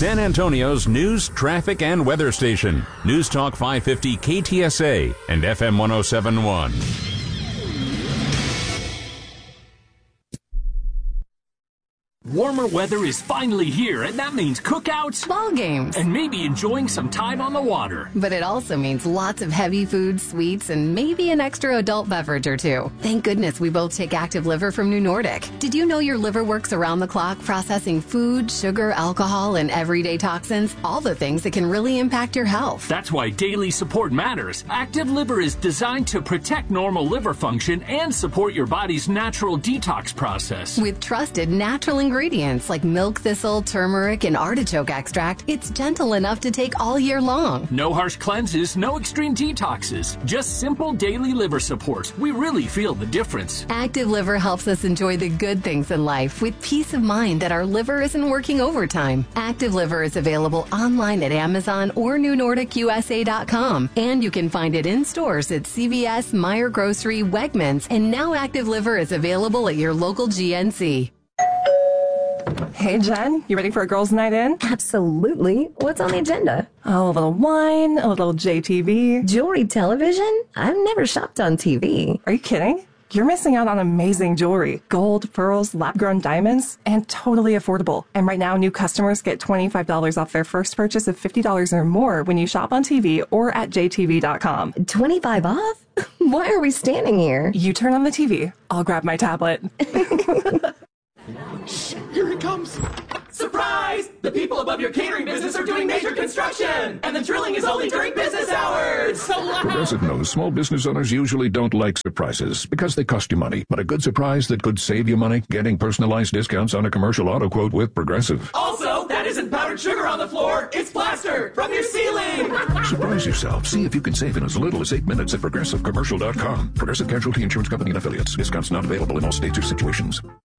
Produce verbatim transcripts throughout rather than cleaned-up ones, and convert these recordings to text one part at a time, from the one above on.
San Antonio's news, traffic, and weather station. News Talk five fifty K T S A and F M one oh seven point one. Warmer weather is finally here, and that means cookouts, ball games, and maybe enjoying some time on the water. But it also means lots of heavy food, sweets, and maybe an extra adult beverage or two. Thank goodness we both take Active Liver from New Nordic. Did you know your liver works around the clock processing food, sugar, alcohol, and everyday toxins? All the things that can really impact your health. That's why daily support matters. Active Liver is designed to protect normal liver function and support your body's natural detox process. With trusted natural ingredients. Ingredients like milk thistle, turmeric, and artichoke extract, it's gentle enough to take all year long. No harsh cleanses, no extreme detoxes, just simple daily liver support. We really feel the difference. Active Liver helps us enjoy the good things in life with peace of mind that our liver isn't working overtime. Active Liver is available online at Amazon or New Nordic U S A dot com, and you can find it in stores at C V S, Meijer Grocery, Wegmans, and now Active Liver is available at your local G N C. Hey, Jen, you ready for a girls' night in? Absolutely. What's on the agenda? Oh, a little wine, a little J T V. Jewelry television? I've never shopped on T V. Are you kidding? You're missing out on amazing jewelry. Gold, pearls, lab-grown diamonds, and totally affordable. And right now, new customers get twenty-five dollars off their first purchase of fifty dollars or more when you shop on T V or at J T V dot com. twenty-five off? Why are we standing here? You turn on the T V. I'll grab my tablet. Shh, here he comes. Surprise! The people above your catering business are doing major construction, and the drilling is only during business hours. So loud. Progressive knows small business owners usually don't like surprises because they cost you money. But a good surprise that could save you money, getting personalized discounts on a commercial auto quote with Progressive. Also, that isn't powdered sugar on the floor. It's plaster from your ceiling. Surprise yourself. See if you can save in as little as eight minutes at Progressive Commercial dot com. Progressive Casualty Insurance Company and Affiliates. Discounts not available in all states or situations.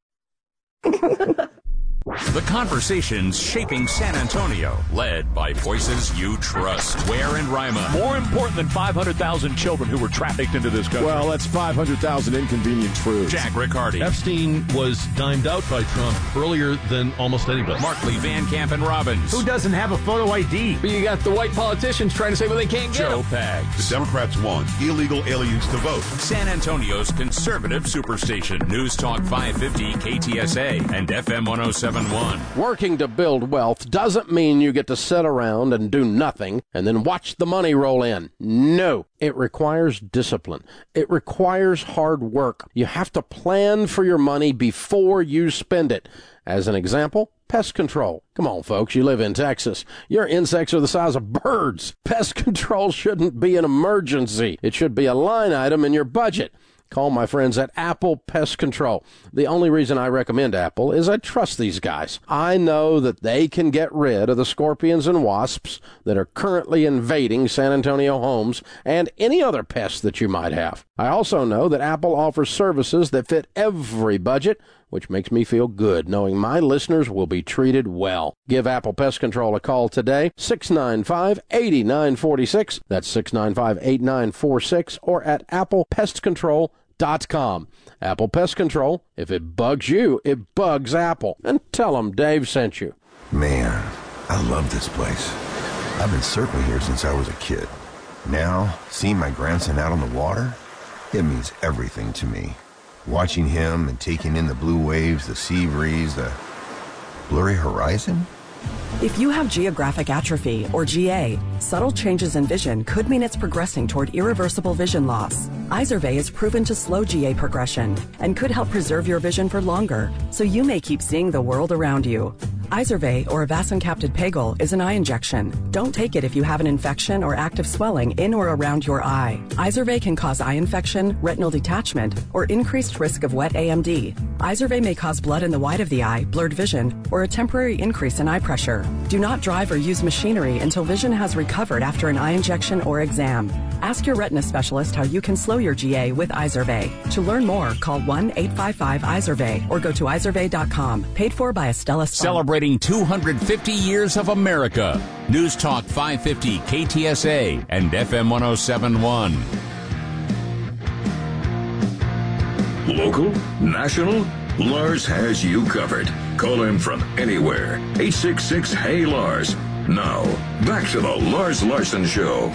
The conversations shaping San Antonio, led by voices you trust. Ware and Rima. More important than five hundred thousand children who were trafficked into this country. Well, that's five hundred thousand inconvenient truths. Jack Riccardi. Epstein was dimed out by Trump earlier than almost anybody. Markley, Van Camp, and Robbins. Who doesn't have a photo I D? But you got the white politicians trying to say, well, they can't get Joe them. Pags. The Democrats want illegal aliens to vote. San Antonio's conservative superstation. News Talk five fifty K T S A and F M one oh seven point one. Working to build wealth doesn't mean you get to sit around and do nothing and then watch the money roll in. No, it requires discipline. It requires hard work. You have to plan for your money before you spend it. As an example, pest control. Come on, folks, you live in Texas. Your insects are the size of birds. Pest control shouldn't be an emergency. It should be a line item in your budget. Call my friends at Apple Pest Control. The only reason I recommend Apple is I trust these guys. I know that they can get rid of the scorpions and wasps that are currently invading San Antonio homes and any other pests that you might have. I also know that Apple offers services that fit every budget, which makes me feel good knowing my listeners will be treated well. Give Apple Pest Control a call today, six nine five, eight nine four six. That's six nine five, eight nine four six, or at apple pest control dot com. Apple Pest Control, if it bugs you, it bugs Apple. And tell them Dave sent you. Man, I love this place. I've been surfing here since I was a kid. Now, seeing my grandson out on the water, it means everything to me. Watching him and taking in the blue waves, the sea breeze, the blurry horizon. If you have geographic atrophy, or G A, subtle changes in vision could mean it's progressing toward irreversible vision loss. Izervay is proven to slow G A progression and could help preserve your vision for longer, so you may keep seeing the world around you. Izervay, or avacincaptad pegol, is an eye injection. Don't take it if you have an infection or active swelling in or around your eye. Izervay can cause eye infection, retinal detachment, or increased risk of wet A M D. Izervay may cause blood in the white of the eye, blurred vision, or a temporary increase in eye pressure. Do not drive or use machinery until vision has recovered after an eye injection or exam. Ask your retina specialist how you can slow your G A with Izervay. To learn more, call one eight five five Izervay or go to izervay dot com. Paid for by Estella Spun. Celebrating two hundred fifty years of America. News Talk five fifty K T S A and F M one oh seven point one. Local, national, Lars has you covered. Call in from anywhere. eight six six, hey Lars. Now, back to the Lars Larson Show.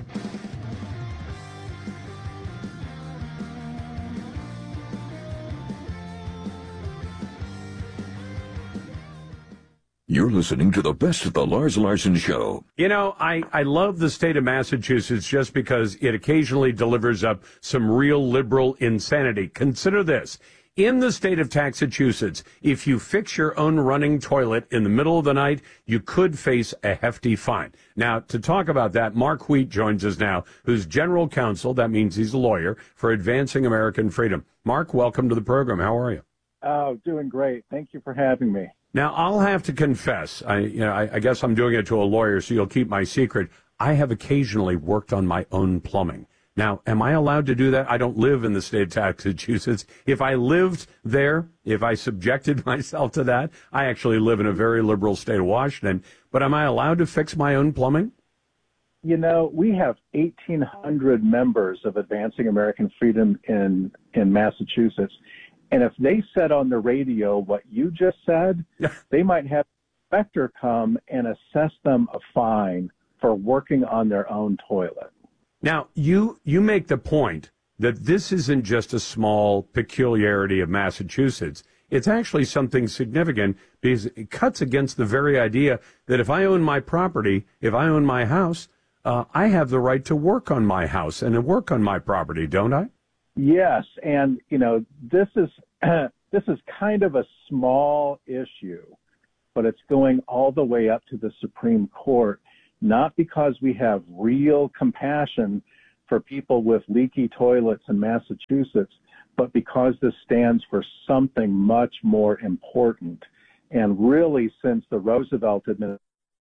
You're listening to the best of the Lars Larson Show. You know, I, I love the state of Massachusetts just because it occasionally delivers up some real liberal insanity. Consider this. In the state of Massachusetts, if you fix your own running toilet in the middle of the night, you could face a hefty fine. Now, to talk about that, Mark Wheat joins us now, who's general counsel, that means he's a lawyer, for Advancing American Freedom. Mark, welcome to the program. How are you? Oh, doing great. Thank you for having me. Now, I'll have to confess, I, you know, I, I guess I'm doing it to a lawyer, so you'll keep my secret. I have occasionally worked on my own plumbing. Now, am I allowed to do that? I don't live in the state of Massachusetts. If I lived there, if I subjected myself to that, I actually live in a very liberal state of Washington. But am I allowed to fix my own plumbing? You know, we have eighteen hundred members of Advancing American Freedom in, in Massachusetts. And if they said on the radio what you just said, they might have an inspector come and assess them a fine for working on their own toilet. Now, you you make the point that this isn't just a small peculiarity of Massachusetts. It's actually something significant because it cuts against the very idea that if I own my property, if I own my house, uh, I have the right to work on my house and to work on my property, don't I? Yes, and you know this is uh, this is kind of a small issue, but it's going all the way up to the Supreme Court. Not because we have real compassion for people with leaky toilets in Massachusetts, but because this stands for something much more important. And really, since the Roosevelt administration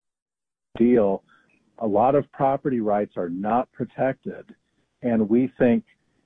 deal, a lot of property rights are not protected, and we think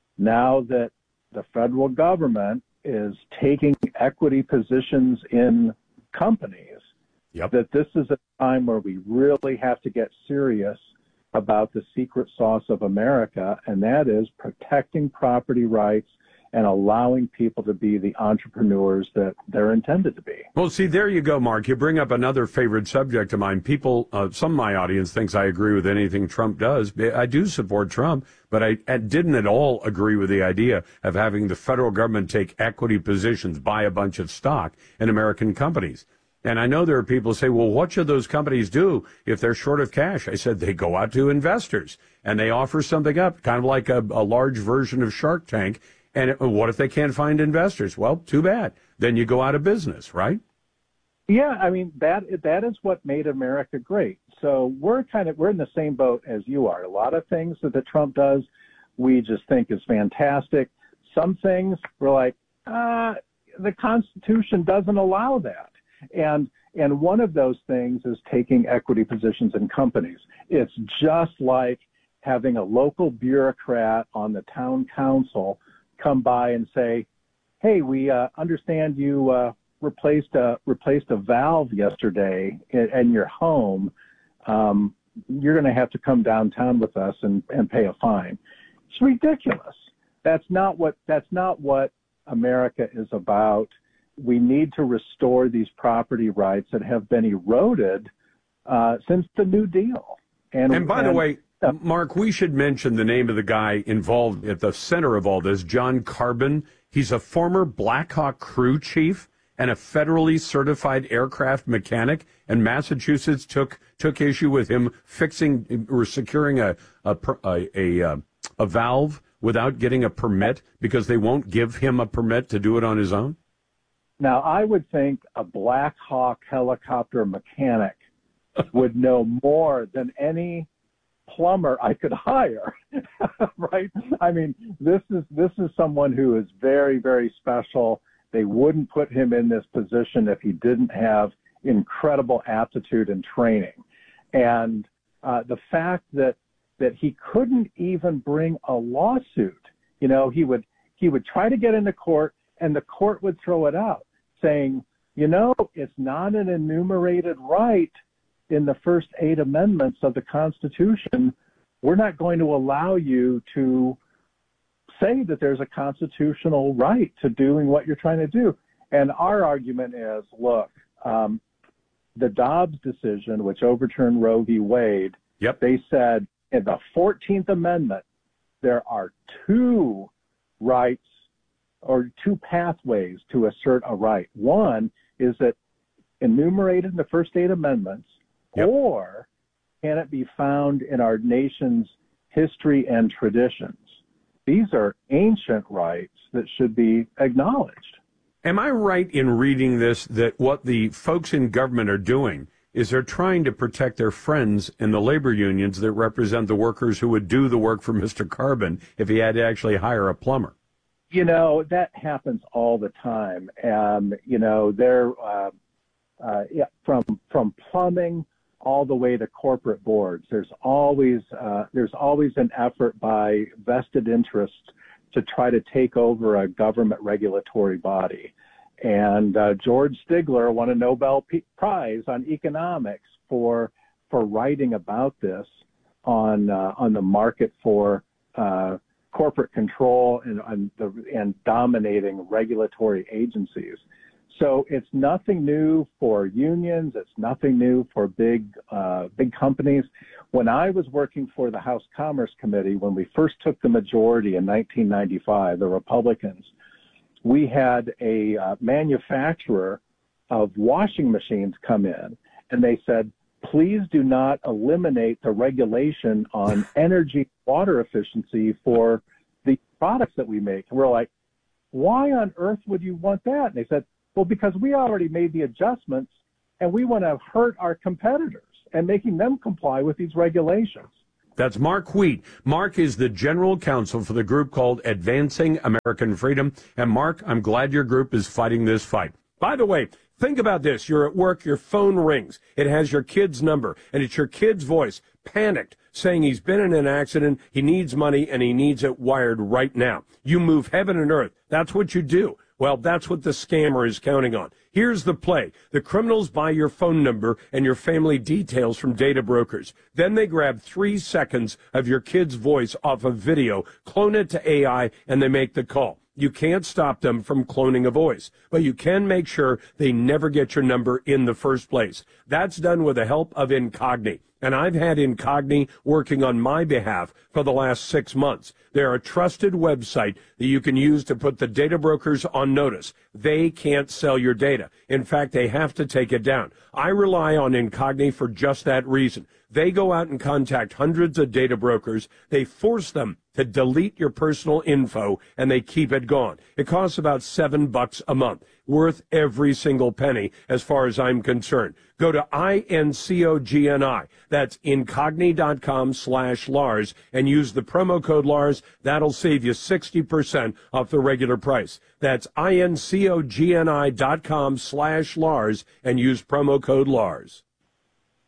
now that the federal government is taking equity positions in companies, yep. that this is a time where we really have to get serious about the secret sauce of America, and that is protecting property rights and allowing people to be the entrepreneurs that they're intended to be. Well, see, there you go, Mark. You bring up another favorite subject of mine. People, uh, some of my audience thinks I agree with anything Trump does. I do support Trump, but I, I didn't at all agree with the idea of having the federal government take equity positions, buy a bunch of stock in American companies. And I know there are people who say, well, what should those companies do if they're short of cash? I said, they go out to investors and they offer something up, kind of like a, a large version of Shark Tank. And it, what if they can't find investors? Well, too bad. Then you go out of business, right? Yeah, I mean, that that is what made America great. So we're kind of, we're in the same boat as you are. A lot of things that, that Trump does, we just think is fantastic. Some things we're like, uh, the Constitution doesn't allow that. And and one of those things is taking equity positions in companies. It's just like having a local bureaucrat on the town council come by and say, hey, we uh, understand you uh, replaced, a, replaced a valve yesterday in, in your home. Um, you're going to have to come downtown with us and, and pay a fine. It's ridiculous. That's not what, that's not what America is about. We need to restore these property rights that have been eroded uh, since the New Deal. And, and by and, the way, uh, Mark, we should mention the name of the guy involved at the center of all this, John Carbon. He's a former Black Hawk crew chief and a federally certified aircraft mechanic, and Massachusetts took took issue with him fixing or securing a a a, a, a valve without getting a permit because they won't give him a permit to do it on his own. Now, I would think a Black Hawk helicopter mechanic would know more than any plumber I could hire, right? I mean, this is this is someone who is very, very special. They wouldn't put him in this position if he didn't have incredible aptitude and training. And uh, the fact that that he couldn't even bring a lawsuit, you know, he would he would try to get into court, and the court would throw it out, saying, you know, it's not an enumerated right in the first eight amendments of the Constitution. We're not going to allow you to say that there's a constitutional right to doing what you're trying to do. And our argument is, look, um, the Dobbs decision, which overturned Roe v. Wade, yep. they said in the fourteenth Amendment, there are two rights or two pathways to assert a right. One is that enumerated in the first eight amendments, yep. or can it be found in our nation's history and traditions? These are ancient rights that should be acknowledged. Am I right in reading this that what the folks in government are doing is they're trying to protect their friends in the labor unions that represent the workers who would do the work for Mister Carbon if he had to actually hire a plumber? You know, that happens all the time. Um, you know, they're uh, uh, yeah, from from plumbing all the way to corporate boards. There's always uh, there's always an effort by vested interests to try to take over a government regulatory body. And uh, George Stigler won a Nobel P- Prize on economics for for writing about this on uh, on the market for uh, corporate control and and, the, and dominating regulatory agencies. So it's nothing new for unions. It's nothing new for big uh, big companies. When I was working for the House Commerce Committee, when we first took the majority in nineteen ninety-five, the Republicans, we had a uh, manufacturer of washing machines come in, and they said, please do not eliminate the regulation on energy water efficiency for the products that we make. And we're like, why on earth would you want that? And they said, well, because we already made the adjustments, and we want to hurt our competitors and making them comply with these regulations. That's Mark Wheat. Mark is the general counsel for the group called Advancing American Freedom. And Mark, I'm glad your group is fighting this fight. By the way, think about this. You're at work, your phone rings. It has your kid's number, and it's your kid's voice, panicked, saying he's been in an accident, he needs money, and he needs it wired right now. You move heaven and earth. That's what you do. Well, that's what the scammer is counting on. Here's the play. The criminals buy your phone number and your family details from data brokers. Then they grab three seconds of your kid's voice off of video, clone it to A I, and they make the call. You can't stop them from cloning a voice, but you can make sure they never get your number in the first place. That's done with the help of Incogni. And I've had Incogni working on my behalf for the last six months. They're a trusted website that you can use to put the data brokers on notice. They can't sell your data. In fact, they have to take it down. I rely on Incogni for just that reason. They go out and contact hundreds of data brokers. They force them to delete your personal info, and they keep it gone. It costs about seven bucks a month, worth every single penny as far as I'm concerned. Go to I N C O G N I. That's incogni.com slash Lars and use the promo code Lars. That'll save you sixty percent off the regular price. That's I N C O G N I dot com slash Lars and use promo code Lars.